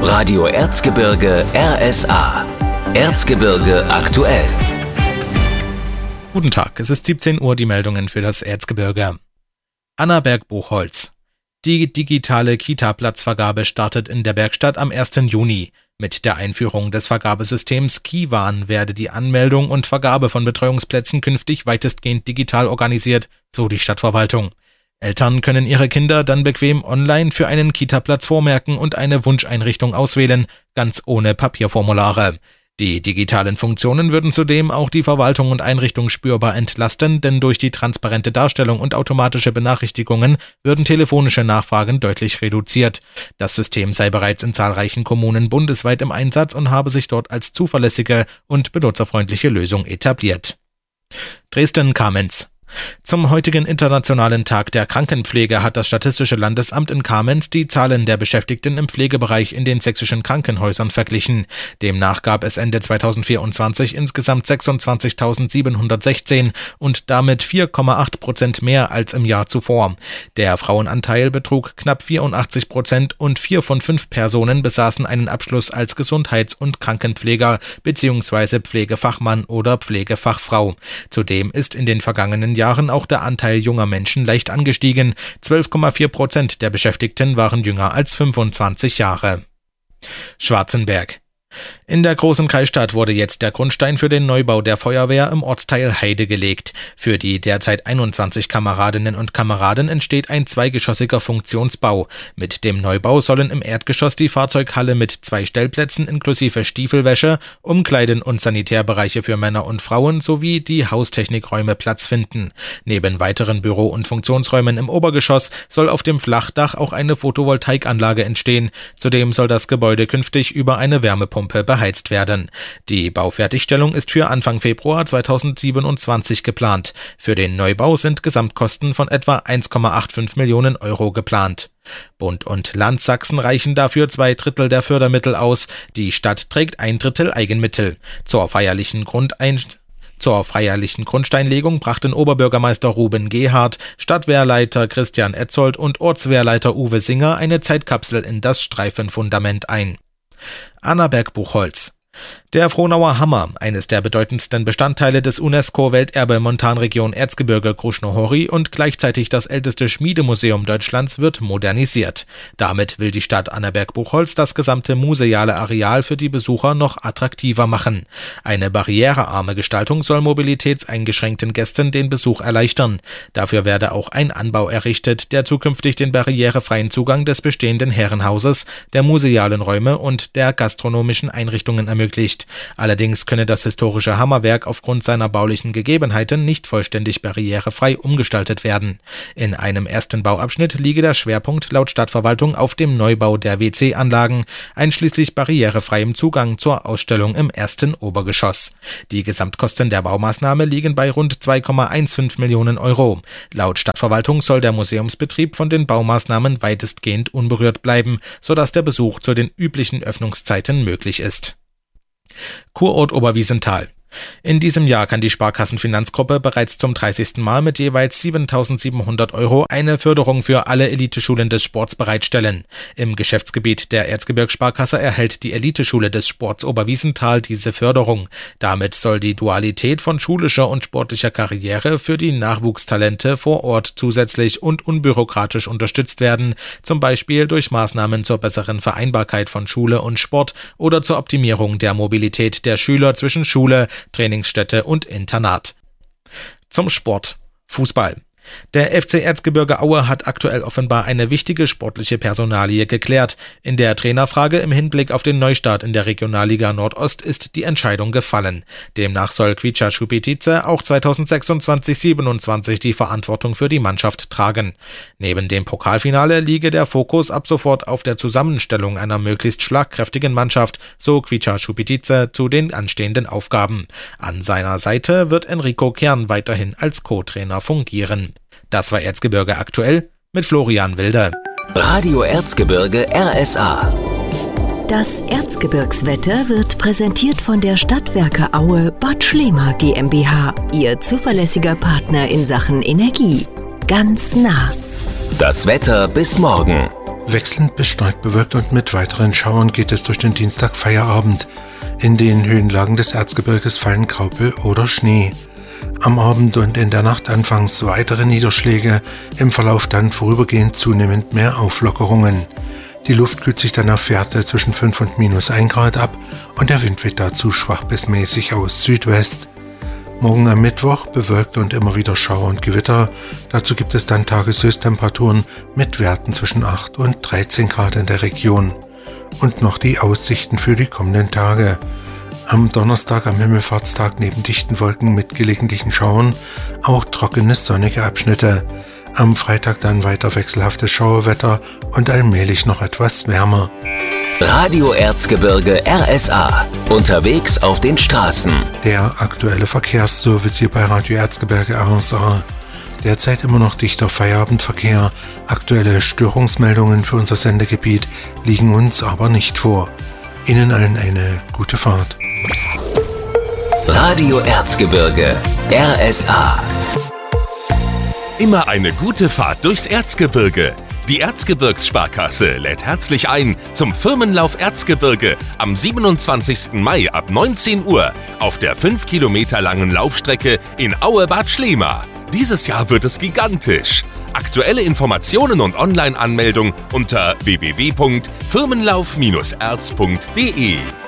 Radio Erzgebirge RSA. Erzgebirge aktuell. Guten Tag, es ist 17 Uhr, die Meldungen für das Erzgebirge. Annaberg-Buchholz. Die digitale Kita-Platzvergabe startet in der Bergstadt am 1. Juni. Mit der Einführung des Vergabesystems Kiwan werde die Anmeldung und Vergabe von Betreuungsplätzen künftig weitestgehend digital organisiert, so die Stadtverwaltung. Eltern können ihre Kinder dann bequem online für einen Kita-Platz vormerken und eine Wunscheinrichtung auswählen, ganz ohne Papierformulare. Die digitalen Funktionen würden zudem auch die Verwaltung und Einrichtung spürbar entlasten, denn durch die transparente Darstellung und automatische Benachrichtigungen würden telefonische Nachfragen deutlich reduziert. Das System sei bereits in zahlreichen Kommunen bundesweit im Einsatz und habe sich dort als zuverlässige und benutzerfreundliche Lösung etabliert. Dresden-Kamenz. Zum heutigen Internationalen Tag der Krankenpflege hat das Statistische Landesamt in Kamenz die Zahlen der Beschäftigten im Pflegebereich in den sächsischen Krankenhäusern verglichen. Demnach gab es Ende 2024 insgesamt 26.716 und damit 4,8% mehr als im Jahr zuvor. Der Frauenanteil betrug knapp 84% und 4 von 5 Personen besaßen einen Abschluss als Gesundheits- und Krankenpfleger bzw. Pflegefachmann oder Pflegefachfrau. Zudem ist in den vergangenen Jahren auch der Anteil junger Menschen leicht angestiegen. 12,4% der Beschäftigten waren jünger als 25 Jahre. Schwarzenberg. In der großen Kreisstadt wurde jetzt der Grundstein für den Neubau der Feuerwehr im Ortsteil Heide gelegt. Für die derzeit 21 Kameradinnen und Kameraden entsteht ein zweigeschossiger Funktionsbau. Mit dem Neubau sollen im Erdgeschoss die Fahrzeughalle mit 2 Stellplätzen inklusive Stiefelwäsche, Umkleiden- und Sanitärbereiche für Männer und Frauen sowie die Haustechnikräume Platz finden. Neben weiteren Büro- und Funktionsräumen im Obergeschoss soll auf dem Flachdach auch eine Photovoltaikanlage entstehen. Zudem soll das Gebäude künftig über eine Wärmepumpe beheizt werden. Die Baufertigstellung ist für Anfang Februar 2027 geplant. Für den Neubau sind Gesamtkosten von etwa 1,85 Millionen Euro geplant. Bund und Land Sachsen reichen dafür 2/3 der Fördermittel aus. Die Stadt trägt 1/3 Eigenmittel. Zur feierlichen Grundsteinlegung brachten Oberbürgermeister Ruben Gehardt, Stadtwehrleiter Christian Etzold und Ortswehrleiter Uwe Singer eine Zeitkapsel in das Streifenfundament ein. Annaberg-Buchholz. Der Frohnauer Hammer, eines der bedeutendsten Bestandteile des UNESCO-Welterbe Montanregion Erzgebirge Krušnohoří und gleichzeitig das älteste Schmiedemuseum Deutschlands, wird modernisiert. Damit will die Stadt Annaberg-Buchholz das gesamte museale Areal für die Besucher noch attraktiver machen. Eine barrierearme Gestaltung soll mobilitätseingeschränkten Gästen den Besuch erleichtern. Dafür werde auch ein Anbau errichtet, der zukünftig den barrierefreien Zugang des bestehenden Herrenhauses, der musealen Räume und der gastronomischen Einrichtungen ermöglichen. Allerdings könne das historische Hammerwerk aufgrund seiner baulichen Gegebenheiten nicht vollständig barrierefrei umgestaltet werden. In einem ersten Bauabschnitt liege der Schwerpunkt laut Stadtverwaltung auf dem Neubau der WC-Anlagen, einschließlich barrierefreiem Zugang zur Ausstellung im ersten Obergeschoss. Die Gesamtkosten der Baumaßnahme liegen bei rund 2,15 Millionen Euro. Laut Stadtverwaltung soll der Museumsbetrieb von den Baumaßnahmen weitestgehend unberührt bleiben, sodass der Besuch zu den üblichen Öffnungszeiten möglich ist. Kurort Oberwiesenthal. In diesem Jahr kann die Sparkassenfinanzgruppe bereits zum 30. Mal mit jeweils 7.700 Euro eine Förderung für alle Eliteschulen des Sports bereitstellen. Im Geschäftsgebiet der Erzgebirgssparkasse erhält die Eliteschule des Sports Oberwiesenthal diese Förderung. Damit soll die Dualität von schulischer und sportlicher Karriere für die Nachwuchstalente vor Ort zusätzlich und unbürokratisch unterstützt werden, zum Beispiel durch Maßnahmen zur besseren Vereinbarkeit von Schule und Sport oder zur Optimierung der Mobilität der Schüler zwischen Schule, Trainingsstätte und Internat. Zum Sport. Fußball. Der FC Erzgebirge Aue hat aktuell offenbar eine wichtige sportliche Personalie geklärt. In der Trainerfrage im Hinblick auf den Neustart in der Regionalliga Nordost ist die Entscheidung gefallen. Demnach soll Kvicha Šupitice auch 2026/27 die Verantwortung für die Mannschaft tragen. Neben dem Pokalfinale liege der Fokus ab sofort auf der Zusammenstellung einer möglichst schlagkräftigen Mannschaft, so Kvicha Šupitice zu den anstehenden Aufgaben. An seiner Seite wird Enrico Kern weiterhin als Co-Trainer fungieren. Das war Erzgebirge aktuell mit Florian Wilde. Radio Erzgebirge RSA. Das Erzgebirgswetter wird präsentiert von der Stadtwerke Aue Bad Schlema GmbH, Ihr zuverlässiger Partner in Sachen Energie. Ganz nah. Das Wetter bis morgen. Wechselnd bis stark bewölkt und mit weiteren Schauern geht es durch den Dienstag-Feierabend. In den Höhenlagen des Erzgebirges fallen Graupel oder Schnee. Am Abend und in der Nacht anfangs weitere Niederschläge, im Verlauf dann vorübergehend zunehmend mehr Auflockerungen. Die Luft kühlt sich dann auf Werte zwischen 5 und -1 Grad ab und der Wind weht dazu schwach bis mäßig aus Südwest. Morgen am Mittwoch bewölkt und immer wieder Schauer und Gewitter. Dazu gibt es dann Tageshöchsttemperaturen mit Werten zwischen 8 und 13 Grad in der Region. Und noch die Aussichten für die kommenden Tage. Am Donnerstag am Himmelfahrtstag neben dichten Wolken mit gelegentlichen Schauern auch trockene sonnige Abschnitte. Am Freitag dann weiter wechselhaftes Schauerwetter und allmählich noch etwas wärmer. Radio Erzgebirge RSA. Unterwegs auf den Straßen. Der aktuelle Verkehrsservice hier bei Radio Erzgebirge RSA. Derzeit immer noch dichter Feierabendverkehr. Aktuelle Störungsmeldungen für unser Sendegebiet liegen uns aber nicht vor. Ihnen allen eine gute Fahrt. Radio Erzgebirge RSA. Immer eine gute Fahrt durchs Erzgebirge. Die Erzgebirgssparkasse lädt herzlich ein zum Firmenlauf Erzgebirge am 27. Mai ab 19 Uhr auf der 5 Kilometer langen Laufstrecke in Aue-Bad Schlema. Dieses Jahr wird es gigantisch. Aktuelle Informationen und Online-Anmeldung unter www.firmenlauf-erz.de.